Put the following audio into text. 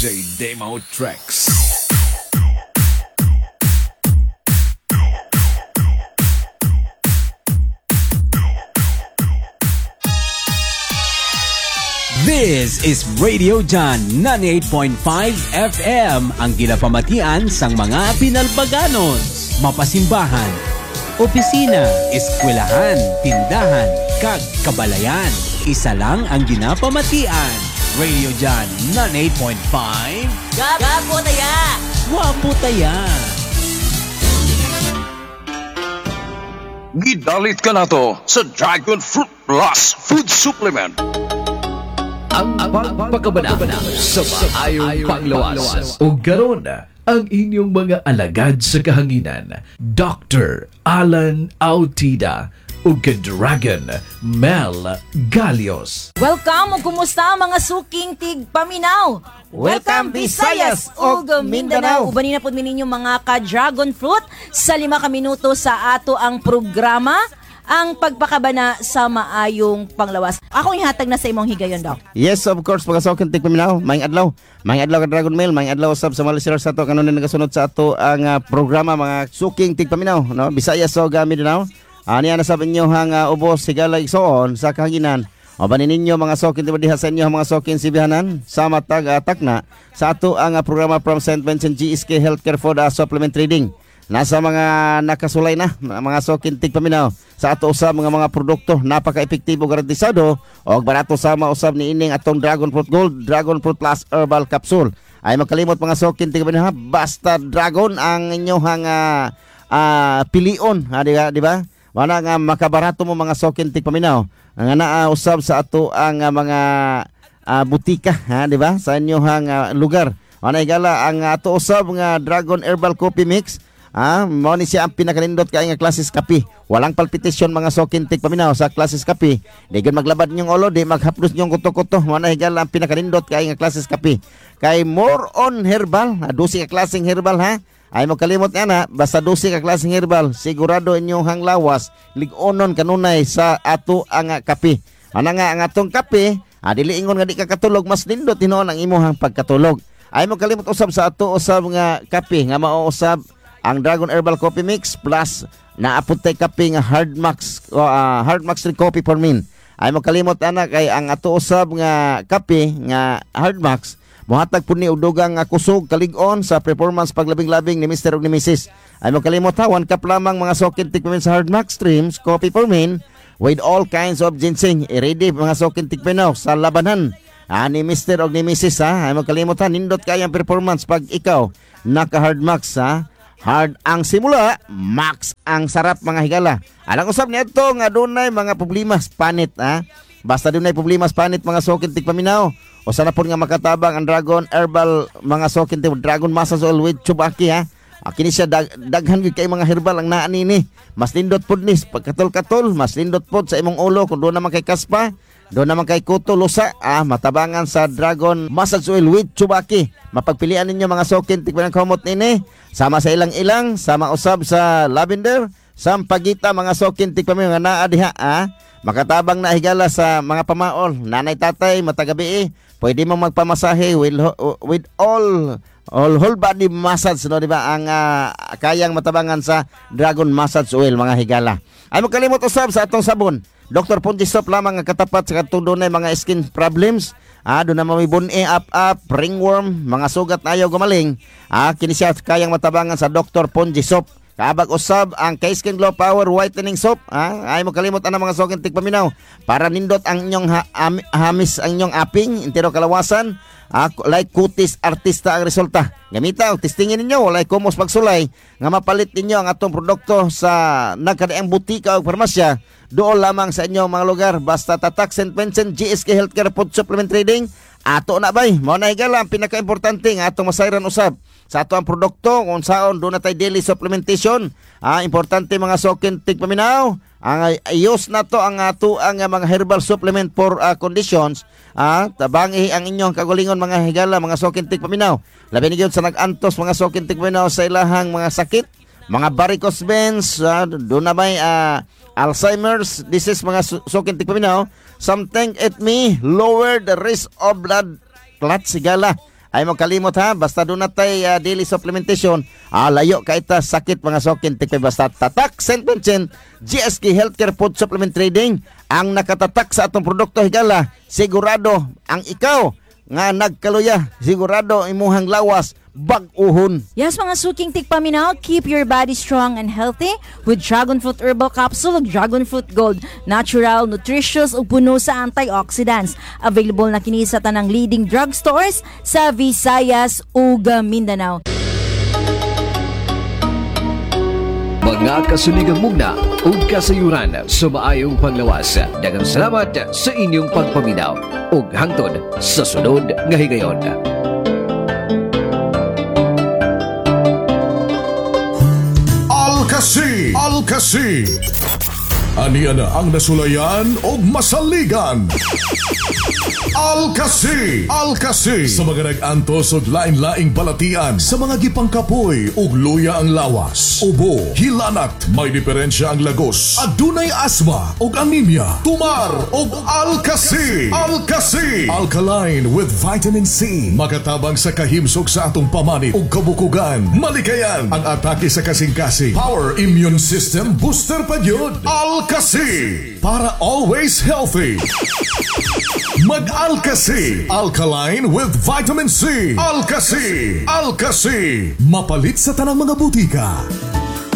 DJ Demo Tracks. This is Radio John 98.5 FM, ang ginapamatian sang mga pinalbaganon, mapasimbahan, opisina, eskwelahan, tindahan, kag kabalayan. Isa lang ang ginapamatian. Radio John 98.5. Gapo taya! Wapo taya! Gidalit ka na to sa Dragon Fruit Plus Food Supplement. Ang pagpakabana sa maayong panglawas. O garon ang inyong mga alagad sa kahanginan, Dr. Alan Autida o Dragon Mel Galios. Welcome o kumusta mga suking tigpaminaw! Welcome Visayas ug Mindanao! Ubanin na po ninyo mga ka-dragon fruit sa 5 ka minuto sa ato ang programa, ang pagpakabana sa maayong panglawas. Ako ihatag na sa imong higayon daw. Yes, of course, pagkasokin tigpaminaw, maing adlaw ka Dragon Mail, maing adlaw sab sa mga listeners sa ato kanon nagasunod sa ato ang programa mga suking tigpaminaw, no? Bisaya so Mindanao. Ani ana sabi niyo hang ubos sigala igsoon sa kahanginan. O banin ninyo mga sokin diha sa inyo mga sokin sibihanan sa matag takna sa ato ang programa from St. Vincent GSK Healthcare for the Supplement Trading. Nasa mga nakasulay na mga sokin tigpaminaw sa ato usab mga produkto napaka-epektibo garantisado og barato sama usab ni ining atong Dragon Fruit Gold, Dragon Fruit Plus Herbal Capsule. Ay magkalimot mga sokin tigpaminaw, basta Dragon ang inyohang pilion, di ba? Wala nga makabarato mo mga sokin tigpaminaw. Ang usab sa ato ang mga butika, di ba? Sa inyohang lugar. Wala igala ang ato usab nga Dragon Herbal Coffee Mix. Mo ni siya ang pinakalindot kay nga klases kape. Walang palpitation mga sokin tigpaminaw sa klases kape. Di gyud maglabad nyong ulo, di maghaplos nyong kuto-kuto. Mo na higala ang pinakalindot kay nga klases kape. Kay more on herbal, 12 ka klaseng herbal ha. Ay mo kalimot na, basta 12 ka klaseng herbal, sigurado inyong hanglawas lig-onon kanunay sa ato ang kape. Ana nga ang atong kape, dili ingon nga di ka katulog, mas lindot tinuon ang imong pagkatulog. Ay mo kalimot usab sa ato usab nga kape nga mao usab ang Dragon Herbal Coffee Mix plus naaputay kape nga Hard Max Coffee for Men. Ay mo kalimot ana kay ang ato usab nga kape nga Hard Max mohatag pud ni og dugang nga kusog kalig-on sa performance paglabing-labing ni Mr. ug ni Mrs. Ay mo kalimot ha, 1 cup lamang mga sokin tikmen sa Hard Max Streams Coffee for Men with all kinds of ginseng. I-ready mga sokin tikmen sa labanan ni Mr. ug ni Mrs. ha. Ay mo kalimot ha, nindot kay ang performance pag ikaw naka Hard Max ha. Hard ang simula, max ang sarap mga higala. Alang usab nito nga dunay mga problema sa panit ha. Basta dunay problema sa panit mga sokin tigpaminaw. O sana po nga makatabang ang Dragon Herbal mga sokin Dragon Massage Oil with Chubaki ha. Kini siya daghan gyud kay mga herbal ang naa nini. Mas lindot pud ni pagkatol-katol, mas lindot pud sa imong ulo kung doon naman kay kaspa. Doon naman kay kuto lusa, matabangan sa Dragon Massage Oil with Chubaki. Mapagpilian ninyo mga sokin tigbanang kamot nini. Sama sa ilang-ilang, sama usab sa lavender, sampagita mga sokin tigpaminaw nga naa diha makatabang na higala sa mga pamaol, nanay tatay matagabi pwede mo magpamasahe with all whole body massage, no, di ba? Ang kayang matabangan sa Dragon Massage Oil mga higala. Ay magkalimot usab sa atong sabon. Dr. Ponji Soap lamang ang katapat sa katudon na mga skin problems. Doon na mamibun-e, up, ringworm, mga sugat na ayaw gumaling. Kini siya kayang matabangan sa Dr. Ponji Soap. Kaabag usab ang K-Skin Glow Power Whitening Soap. Ay mo kalimot ang mga sokin tigpaminaw para nindot ang inyong hamis, ang inyong aping, intero kalawasan. Like kutis artista ang resulta. Gamita o testingin ninyo, walay kumos pagsulay nga mapalit ninyo ang atong produkto sa nagkadaang butika o farmasya. Doon lamang sa inyong mga lugar. Basta tatak St. Vincent GSK Healthcare Food Supplement Trading. Ato na bay, mao na higala ang pinaka-importante nga atong masayran usab sa ato ang produkto kung saon doon na tayo daily supplementation. Importante mga sokin tigpaminaw, ang ayos na to ang ato ang mga herbal supplement for conditions. Tabangi ang inyong kagulingon mga higala mga sokin tigpaminaw. Labi ni gyud sa nag-antos mga sokin tigpaminaw sa ilahang mga sakit, mga varicose veins, doon na may Alzheimer's disease mga sokin tigpaminaw. Something it may lower the risk of blood clot sigala. Ay mo kalimot ha, basta doon natay daily supplementation, layo ka ita sakit mga suking tikpay basta tatak St. Vincent GSK Healthcare Food Supplement Trading ang nakatatak sa atong produkto higala. Sigurado ang ikaw nga nagkaluya, sigurado imuhang lawas bag-uhon. Yes, mga suking tigpaminaw, keep your body strong and healthy with Dragon Fruit Herbal Capsule ug Dragon Fruit Gold. Natural, nutritious ug puno sa antioxidants. Available na kini sa tanang leading drugstores sa Visayas ug Mindanao. Mga kasuligang mugna ug kasayuran sa maayong panglawas. Daghang salamat sa inyong pagpaminaw ug hangtod sa sunod nga higayon. Alkasi. Aniya na ang nasulayan o masaligan. Alkasi. Sa mga nag-antos o lain-laing balatian, sa mga gipangkapoy ug luya ang lawas, ubo, hilanat, may diferensya ang lagos, adunay asma ug anemia, tumar ug alkasi. Alkaline with vitamin C. Makatabang sa kahimsog sa atong pamanit ug kabukugan. Malikayan ang atake sa kasing-kasing. Power immune system booster pa yun. Alkasi. Para always healthy. Mag-Alkasi. Alkaline with vitamin C. Alkasi. Mapalit sa tanang mga butika.